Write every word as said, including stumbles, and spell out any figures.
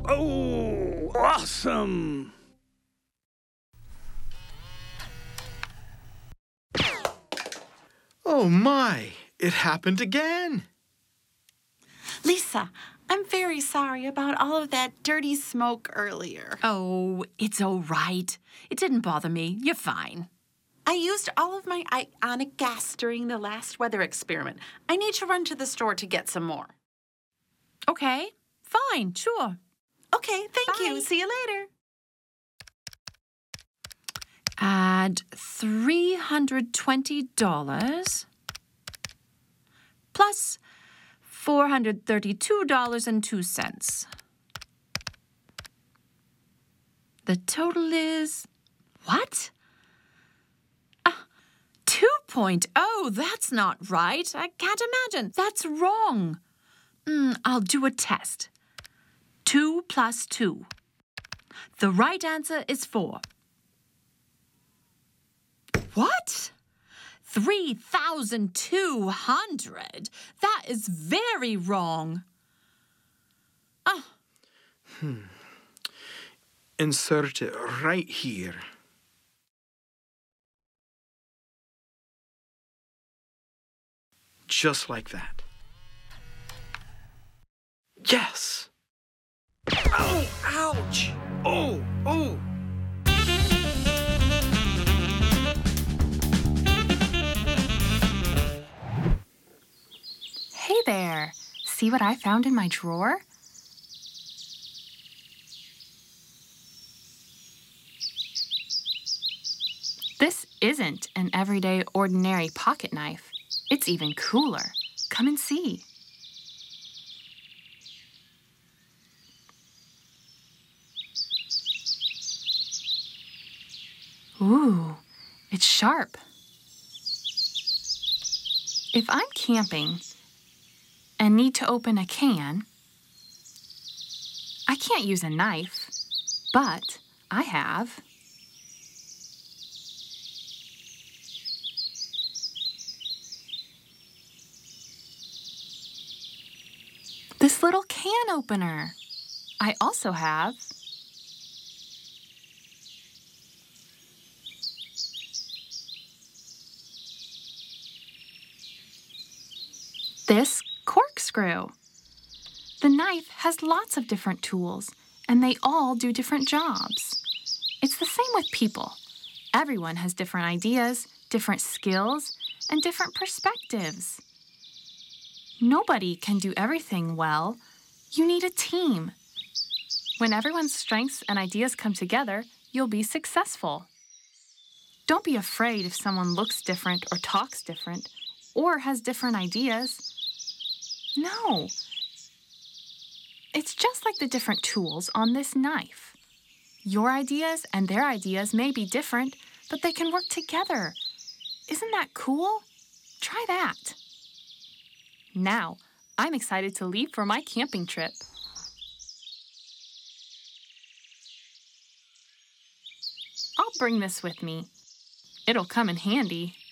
Oh, awesome! Oh my, it happened again. Lisa, I'm very sorry about all of that dirty smoke earlier. Oh, it's all right. It didn't bother me. You're fine. I used all of my ionic gas during the last weather experiment. I need to run to the store to get some more. Okay, fine, sure. Okay, thank Bye. you. See you later. Add three hundred twenty dollars plus four hundred thirty-two dollars and two cents. The total is what? Ah, two point oh, that's not right. I can't imagine. That's wrong. Mm, I'll do a test. Two plus two. The right answer is four. What? three thousand two hundred? That is very wrong. Ah. Hmm. Insert it right here. Just like that. Yes! Oh, ouch! Oh, oh! Hey there! See what I found in my drawer? This isn't an everyday, ordinary pocket knife. It's even cooler. Come and see. Ooh, it's sharp. If I'm camping and need to open a can, I can't use a knife, but I have this little can opener. I also have this corkscrew. The knife has lots of different tools, and they all do different jobs. It's the same with people. Everyone has different ideas, different skills, and different perspectives. Nobody can do everything well. You need a team. When everyone's strengths and ideas come together, you'll be successful. Don't be afraid if someone looks different or talks different or has different ideas. No. It's just like the different tools on this knife. Your ideas and their ideas may be different, but they can work together. Isn't that cool? Try that. Now, I'm excited to leave for my camping trip. I'll bring this with me. It'll come in handy.